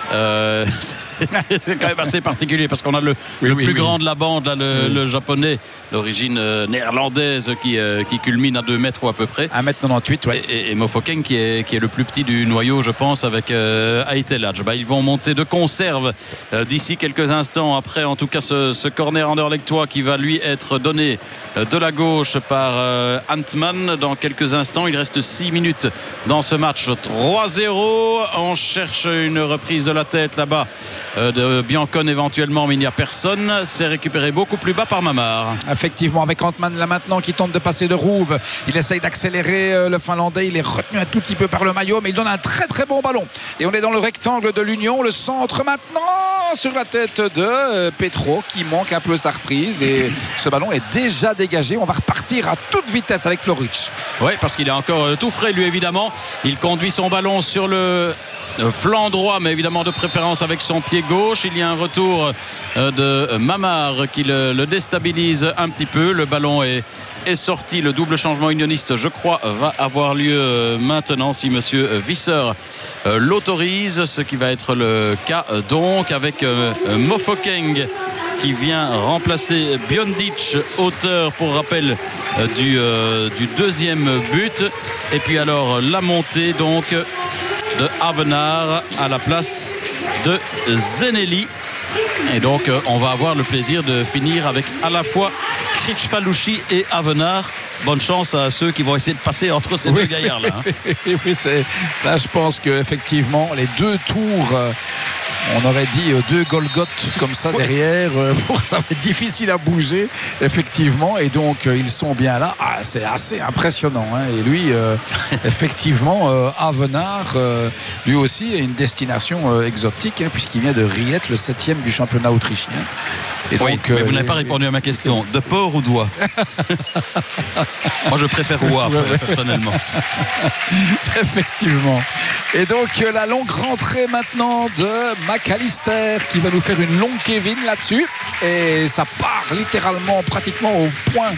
c'est quand même assez particulier parce qu'on a le plus grand de la bande là, le japonais d'origine néerlandaise qui culmine à 2 mètres ou à peu près, 1m98, ouais. Et Mofokeng qui est le plus petit du noyau, je pense, avec Aitelaj. Ils vont monter de conserve d'ici quelques instants, après en tout cas ce corner anderlechtois qui va lui être donné de la gauche par Antman. Dans quelques instants, il reste 6 minutes dans ce match. 3-0, on cherche une reprise de la tête là-bas de Björnkon éventuellement, mais il n'y a personne. C'est récupéré beaucoup plus bas par Mahamar. Effectivement, avec Antman là maintenant qui tente de passer de Rouve, il essaye d'accélérer le Finlandais, il est retenu un tout petit peu par le maillot, mais il donne un très très bon ballon et on est dans le rectangle de l'Union, le centre maintenant sur la tête de Petro qui manque un peu sa reprise et ce ballon est déjà dégagé. On va repartir à toute vitesse avec Floruc. Oui, parce qu'il est encore tout frais lui, évidemment. Il conduit son ballon sur le flanc droit, mais évidemment de préférence avec son pied gauche. Il y a un retour de Mahamar qui le déstabilise un petit peu. Le ballon est sorti. Le double changement unioniste, je crois, va avoir lieu maintenant si monsieur Visser l'autorise, ce qui va être le cas donc, avec Mofokeng qui vient remplacer Biondic, auteur pour rappel du deuxième but. Et puis alors la montée donc de Avenard à la place de Zeneli. Et donc on va avoir le plaisir de finir avec à la fois Krish Falusi et Avenard. Bonne chance à ceux qui vont essayer de passer entre ces deux gaillards là. Là je pense qu'effectivement les 2 tours, on aurait dit 2 Golgoth comme ça derrière, ça va être difficile à bouger effectivement, et donc ils sont bien là. C'est assez impressionnant et lui effectivement Avenard lui aussi a une destination exotique puisqu'il vient de Riet, le 7e du championnat autrichien. Et donc, mais vous n'avez pas répondu à ma question. De porc ou d'oie? Moi je préfère oie personnellement. Effectivement. Et donc la longue rentrée maintenant de McAllister qui va nous faire une longue Kevin là-dessus. Et ça part littéralement, pratiquement au point,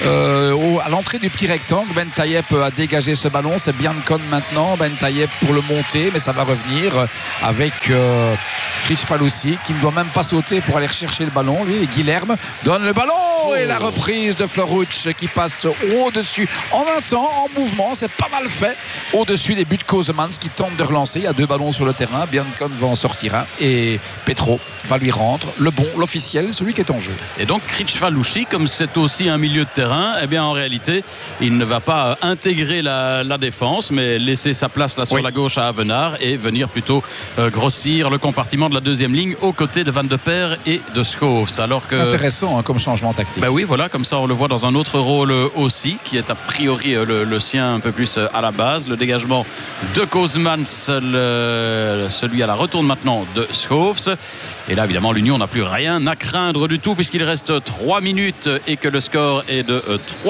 à l'entrée du petit rectangle. Ben Taïeb a dégagé ce ballon. C'est Biancon maintenant. Ben Taïeb pour le monter, mais ça va revenir avec Chris Faloussi qui ne doit même pas sauter pour aller chercher le ballon. Lui, et Guilherme donne le ballon. Et la reprise de Floruch qui passe au-dessus en un temps, en mouvement. C'est pas mal fait. Au-dessus des buts de Kosemans qui tente de relancer. Il y a 2 ballons sur le terrain. Biancon va en sortir un. Et Petro va lui rendre le bon, l'officiel, celui qui est en jeu. Et donc Chris Faloussi, comme c'est aussi un milieu de terrain, eh bien en réalité, il ne va pas intégrer la défense, mais laisser sa place là sur la gauche à Avenard et venir plutôt grossir le compartiment de la deuxième ligne aux côtés de Van de Perre et de Schoofs. Alors que intéressant comme changement tactique. Ben oui, voilà, comme ça on le voit dans un autre rôle aussi, qui est a priori le sien un peu plus à la base. Le dégagement de Kosemans, celui à la retourne maintenant de Schoofs. Et là, évidemment, l'Union n'a plus rien à craindre du tout puisqu'il reste 3 minutes et que le score est de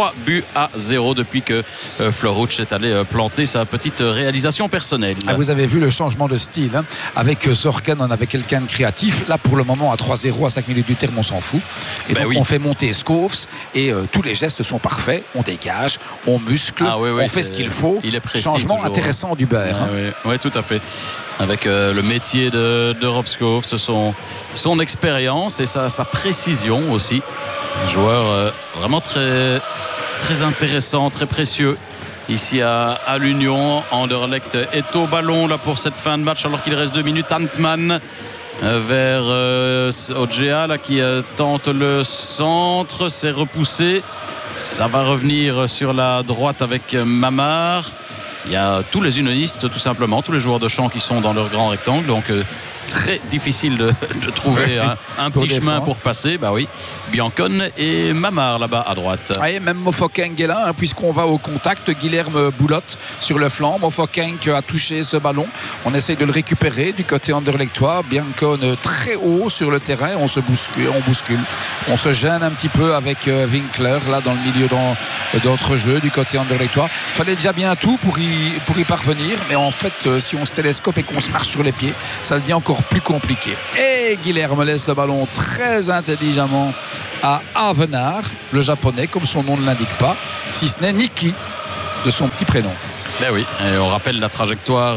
3-0 depuis que Floruch est allé planter sa petite réalisation personnelle. Ah, vous avez vu le changement de style. Hein. Avec Zorcan, on avait quelqu'un de créatif. Là, pour le moment, à 3-0, à 5 minutes du terme, on s'en fout. Et donc, on fait monter Schoofs et tous les gestes sont parfaits. On dégage, on muscle, on fait ce qu'il faut. Il est précis. Changement toujours, intéressant du beurre. Oui, tout à fait. Avec le métier de Rob Schoofs, son expérience et sa précision aussi. Un joueur vraiment très, très intéressant, très précieux. Ici à l'Union, Anderlecht est au ballon là pour cette fin de match alors qu'il reste 2 minutes. Antman vers Odgea là, qui tente le centre, c'est repoussé. Ça va revenir sur la droite avec Mamar. Il y a tous les unionistes tout simplement, tous les joueurs de champ qui sont dans leur grand rectangle. Donc très difficile de trouver un petit chemin pour passer. Bah oui, Biancon et Mamar là-bas à droite. Et même Mofokeng est là, hein, puisqu'on va au contact. Guilherme Boulotte sur le flanc. Mofokeng a touché ce ballon. On essaye de le récupérer du côté anderlechtois. Biancon très haut sur le terrain. On bouscule. On se gêne un petit peu avec Winkler là dans le milieu d'entrejeu du côté anderlechtois. Il fallait déjà bien tout pour y parvenir. Mais en fait, si on se télescope et qu'on se marche sur les pieds, ça devient encore plus compliqué. Et Guilherme laisse le ballon très intelligemment à Avenard, le japonais, comme son nom ne l'indique pas, si ce n'est Niki de son petit prénom. Ben oui, et on rappelle la trajectoire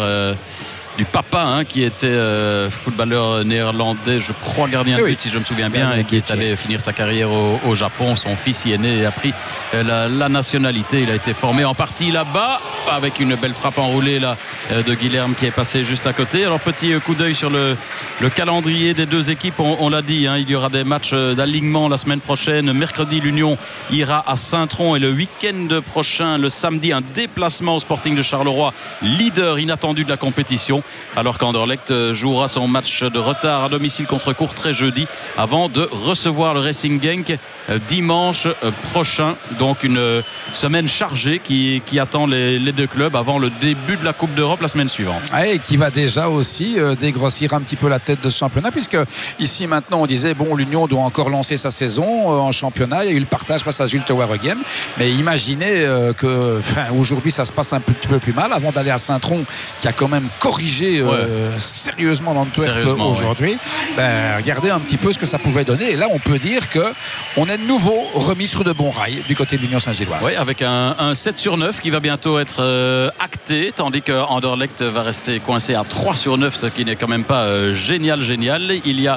du papa qui était footballeur néerlandais, je crois gardien de but si je me souviens bien, et qui est allé finir sa carrière au Japon. Son fils y est né et a pris la nationalité. Il a été formé en partie là-bas avec une belle frappe enroulée là, de Guilherme qui est passé juste à côté. Alors petit coup d'œil sur le calendrier des deux équipes, on l'a dit, il y aura des matchs d'alignement la semaine prochaine. Mercredi, l'Union ira à Saint-Tron et le week-end prochain, le samedi, un déplacement au Sporting de Charleroi, leader inattendu de la compétition. Alors qu'Anderlecht jouera son match de retard à domicile contre Courtrai jeudi avant de recevoir le Racing Genk dimanche prochain. Donc une semaine chargée qui attend les deux clubs avant le début de la Coupe d'Europe la semaine suivante. Et qui va déjà aussi dégrossir un petit peu la tête de ce championnat, puisque ici maintenant on disait l'Union doit encore lancer sa saison en championnat. Il y a eu le partage face à Zulte Waregem, mais imaginez que aujourd'hui ça se passe un petit peu plus mal avant d'aller à Saint-Tron qui a quand même corrigé sérieusement l'Antwerp aujourd'hui. Regardez un petit peu ce que ça pouvait donner, et là on peut dire qu'on est de nouveau remis sur de bons rails du côté de l'Union Saint-Gilloise. Oui, avec un 7/9 qui va bientôt être acté, tandis que Anderlecht va rester coincé à 3/9, ce qui n'est quand même pas génial. Il y a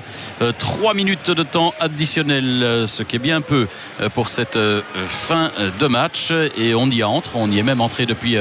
3 minutes de temps additionnel, ce qui est bien peu pour cette fin de match, et on y est même entré depuis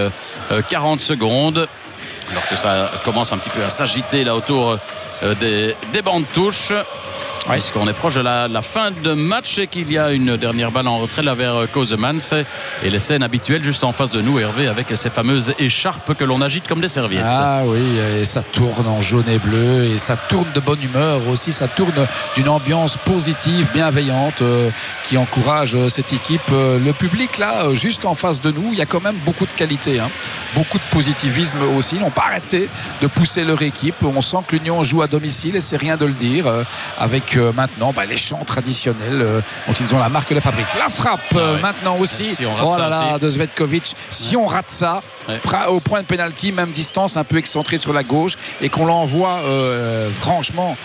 40 secondes. Alors que ça commence un petit peu à s'agiter là autour des bancs de touche. Puisqu'on est proche de la fin de match et qu'il y a une dernière balle en retrait là vers Kosemans et les scènes habituelles juste en face de nous, Hervé, avec ces fameuses écharpes que l'on agite comme des serviettes. Ah oui, et ça tourne en jaune et bleu, et ça tourne de bonne humeur aussi, ça tourne d'une ambiance positive, bienveillante, qui encourage cette équipe. Le public là, juste en face de nous, il y a quand même beaucoup de qualité, beaucoup de positivisme aussi. Ils n'ont pas arrêté de pousser leur équipe. On sent que l'Union joue à domicile, et c'est rien de le dire, avec avec maintenant les chants traditionnels dont ils ont la marque de fabrique. La frappe maintenant aussi. Si on rate de Zvetkovic. Si on rate ça, au point de pénalty, même distance, un peu excentré sur la gauche, et qu'on l'envoie franchement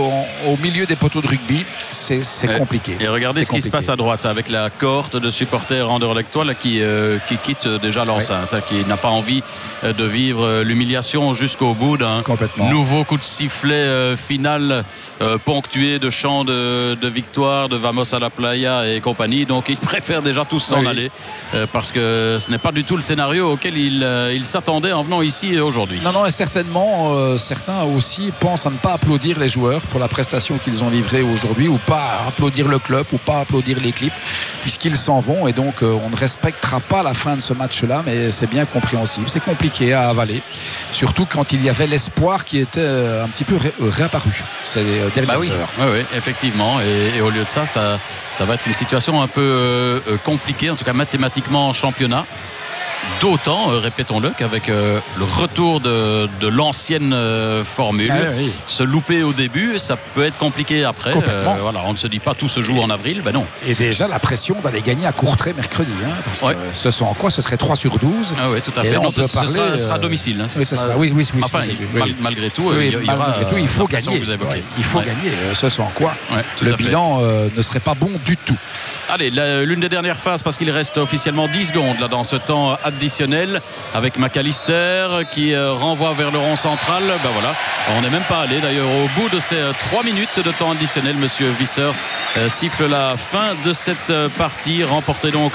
au milieu des poteaux de rugby, c'est compliqué. Et regardez ce qui se passe à droite avec la cohorte de supporters anderlechtois qui quitte déjà l'enceinte, qui n'a pas envie de vivre l'humiliation jusqu'au bout d'un nouveau coup de sifflet final ponctué de chants de victoire, de Vamos a la playa et compagnie. Donc ils préfèrent déjà tous s'en aller parce que ce n'est pas du tout le scénario auquel ils s'attendaient en venant ici aujourd'hui. Non, et certainement certains aussi pensent à ne pas applaudir les joueurs pour la prestation qu'ils ont livrée aujourd'hui, ou pas applaudir le club, ou pas applaudir l'équipe, puisqu'ils s'en vont, et donc on ne respectera pas la fin de ce match-là, mais c'est bien compréhensible. C'est compliqué à avaler, surtout quand il y avait l'espoir qui était un petit peu réapparu ces dernières heures. Oui, effectivement, et au lieu de ça va être une situation un peu compliquée, en tout cas mathématiquement en championnat. D'autant, répétons-le, qu'avec le retour de l'ancienne formule, se louper au début, ça peut être compliqué après. On ne se dit pas tout se joue en avril, non. Et déjà la pression d'aller gagner à Courtrai mercredi, parce que ce sont en quoi ce serait 3 sur 12. Ah oui, tout à fait. Non, ce sera à domicile. Oui, ça sera. Oui. Enfin, malgré tout, il faut gagner. Il faut gagner. Ce sont en quoi le bilan ne serait pas bon du tout. Allez, l'une des dernières phases, parce qu'il reste officiellement 10 secondes là, dans ce temps additionnel, avec McAllister qui renvoie vers le rond central. On n'est même pas allé d'ailleurs au bout de ces 3 minutes de temps additionnel. Monsieur Visser siffle la fin de cette partie, remportée donc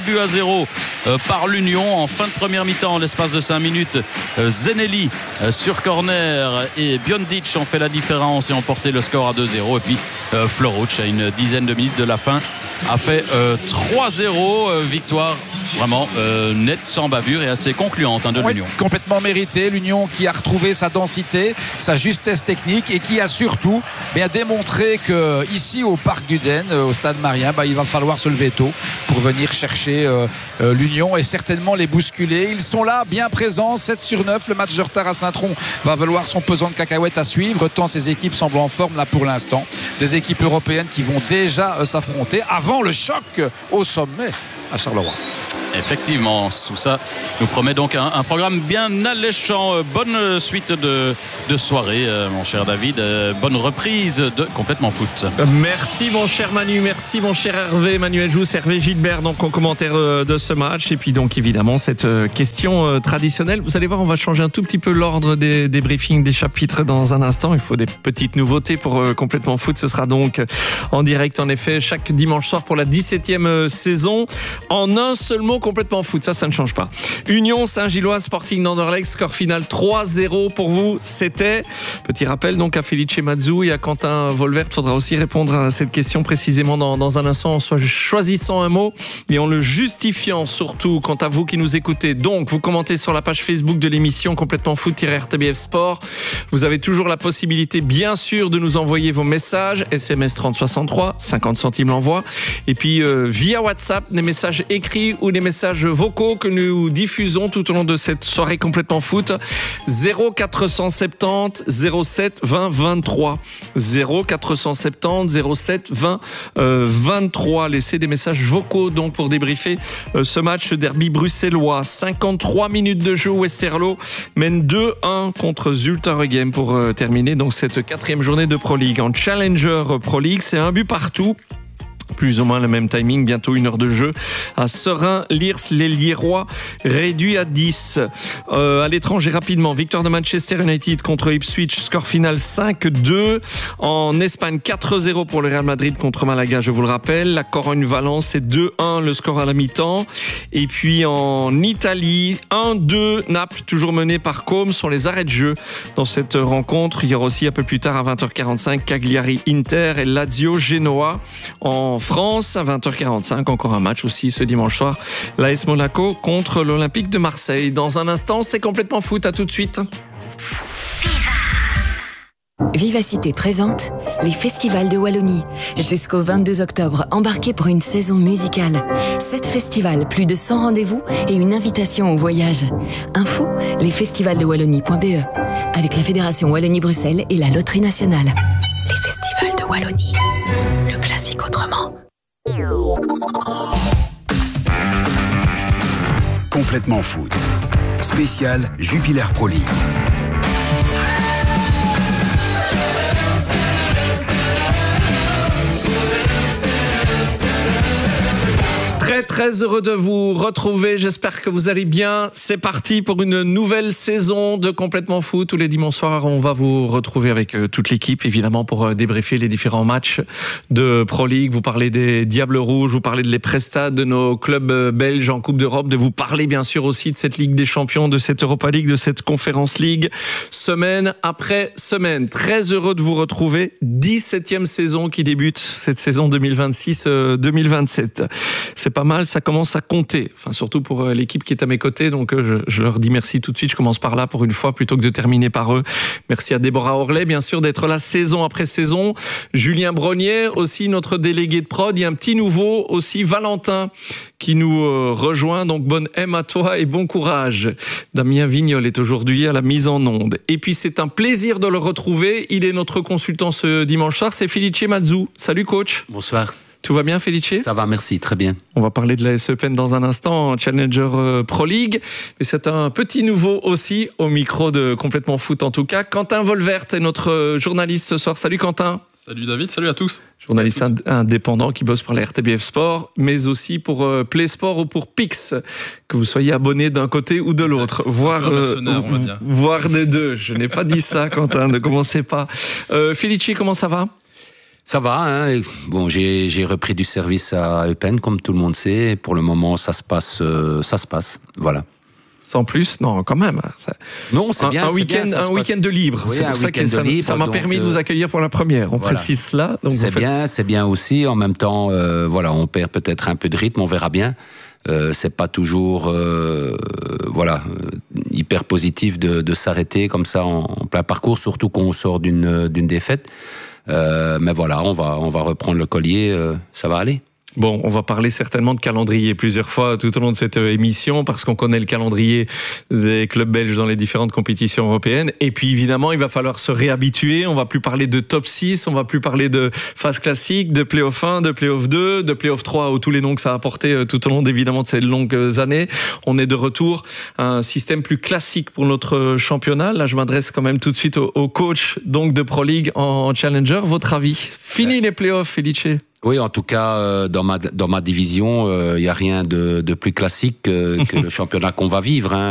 3-0 par l'Union en fin de première mi-temps. En l'espace de 5 minutes, Zenelli sur corner et Biondic ont fait la différence et ont porté le score à 2-0. Et puis Florouch, à une dizaine de minutes de la fin, a fait 3-0, victoire vraiment nette, sans bavure et assez concluante de l'Union. Complètement méritée, l'Union qui a retrouvé sa densité, sa justesse technique, et qui a surtout démontré que ici au Parc d'Uden, au Stade Marien, il va falloir se lever tôt pour venir chercher l'Union et certainement les bousculer. Ils sont là, bien présents, 7 sur 9. Le match de retard à Saint-Tron va valoir son pesant de cacahuètes à suivre, tant ces équipes semblent en forme là pour l'instant. Des équipes européennes qui vont déjà s'affronter avant le choc au sommet à Charleroi. Effectivement, tout ça nous promet donc un programme bien alléchant. Bonne suite de soirée, mon cher David. Bonne reprise de Complètement Foot. Merci mon cher Manu, merci mon cher Hervé, Manuel Jousse, Hervé Gilbert donc en commentaire de ce match. Et puis donc évidemment cette question traditionnelle. Vous allez voir, on va changer un tout petit peu l'ordre des briefings, des chapitres dans un instant. Il faut des petites nouveautés pour Complètement Foot. Ce sera donc en direct en effet chaque dimanche soir pour la 17e saison. En un seul mot, Complètement Foot, ça ne change pas. Union Saint-Gilloise Sporting d'Anderlecht, score final 3-0 pour vous. C'était, petit rappel donc à Felice Mazou et à Quentin Volvert. Il faudra aussi répondre à cette question précisément dans un instant, en choisissant un mot et en le justifiant surtout. Quant à vous qui nous écoutez, donc vous commentez sur la page Facebook de l'émission Complètement Foot-RTBF Sport. Vous avez toujours la possibilité bien sûr de nous envoyer vos messages, SMS 3063, 50 centimes l'envoi, et puis via WhatsApp, des messages écrits ou des messages vocaux que nous diffusons tout au long de cette soirée Complètement Foot. 0470 07 20 23 0470 07 20 23. Laissez des messages vocaux donc pour débriefer ce match, ce derby bruxellois. 53 minutes de jeu, Westerlo mène 2-1 contre Zulte Waregem pour terminer donc cette 4e journée de Pro League. En Challenger Pro League, c'est un but partout. Plus ou moins le même timing, bientôt 1 heure de jeu à Serein, Liers, les Lierrois réduit à 10. À l'étranger rapidement, victoire de Manchester United contre Ipswich, score final 5-2. En Espagne, 4-0 pour le Real Madrid contre Malaga, je vous le rappelle. La Corogne-Valence, c'est 2-1 le score à la mi-temps. Et puis en Italie, 1-2 Naples, toujours mené par Côme sur les arrêts de jeu dans cette rencontre. Il y aura aussi un peu plus tard à 20h45 Cagliari-Inter et Lazio-Genoa. En France, à 20h45, encore un match aussi ce dimanche soir. L'AS Monaco contre l'Olympique de Marseille. Dans un instant, c'est Complètement Foot. À tout de suite. Vivacité présente les festivals de Wallonie. Jusqu'au 22 octobre, embarquez pour une saison musicale. 7 festivals, plus de 100 rendez-vous et une invitation au voyage. Info, lesfestivalsdewallonie.be. Avec la Fédération Wallonie-Bruxelles et la Loterie Nationale. Les festivals de Wallonie. Le classique autrement. Complètement foot. Spécial Jupiler Pro League. Très heureux de vous retrouver, j'espère que vous allez bien. C'est parti pour une nouvelle saison de Complètement Foot. Tous les dimanches soirs, on va vous retrouver avec toute l'équipe, évidemment, pour débriefer les différents matchs de Pro League. Vous parlez des Diables Rouges, vous parlez de les prestats de nos clubs belges en Coupe d'Europe, de vous parler bien sûr aussi de cette Ligue des Champions, de cette Europa League, de cette Conference League, semaine après semaine. Très heureux de vous retrouver. 17e saison qui débute, cette saison 2026-2027. C'est pas mal, ça commence à compter, enfin surtout pour l'équipe qui est à mes côtés, donc je leur dis merci tout de suite. Je commence par là pour une fois plutôt que de terminer par eux. Merci à Déborah Orlet bien sûr d'être là saison après saison, Julien Brognier aussi, notre délégué de prod. Il y a un petit nouveau aussi, Valentin, qui nous rejoint, donc bonne M à toi et bon courage. Damien Vignol est aujourd'hui à la mise en onde, et puis c'est un plaisir de le retrouver. Il est notre consultant ce dimanche soir, c'est Felice Mazzu. Salut coach. Bonsoir. Tout va bien, Felice? Ça va, merci, très bien. On va parler de la SE Pen dans un instant, Challenger Pro League. Et c'est un petit nouveau aussi, au micro de Complètement Foot en tout cas. Quentin Volvert est notre journaliste ce soir. Salut Quentin. Salut David, salut à tous. Journaliste indépendant qui bosse pour la RTBF Sport, mais aussi pour Play Sport ou pour Pix. Que vous soyez abonné d'un côté ou de l'autre. Voire des deux. Je n'ai pas dit ça, Quentin, ne commencez pas. Felice, comment ça va? Ça va, hein. Bon, j'ai repris du service à Eupen, comme tout le monde sait. Pour le moment, ça se passe, voilà. Sans plus, non, quand même. Non, c'est bien. Un week-end de libre. Oui, c'est pour ça que ça m'a permis de vous accueillir pour la première. On précise cela. C'est bien aussi. En même temps, voilà, on perd peut-être un peu de rythme. On verra bien. C'est pas toujours, hyper positif de s'arrêter comme ça en plein parcours, surtout quand on sort d'une défaite. Mais voilà, on va reprendre le collier, ça va aller. Bon, on va parler certainement de calendrier plusieurs fois tout au long de cette émission, parce qu'on connaît le calendrier des clubs belges dans les différentes compétitions européennes. Et puis évidemment, il va falloir se réhabituer. On va plus parler de top 6, on va plus parler de phase classique, de play-off 1, de play-off 2, de play-off 3, ou tous les noms que ça a apporté tout au long évidemment de ces longues années. On est de retour à un système plus classique pour notre championnat. Là, je m'adresse quand même tout de suite au coach donc de Pro League en Challenger. Votre avis? Fini les play-offs, Felice? Oui, en tout cas, dans ma division, il n'y a rien de plus classique que le championnat qu'on va vivre, hein.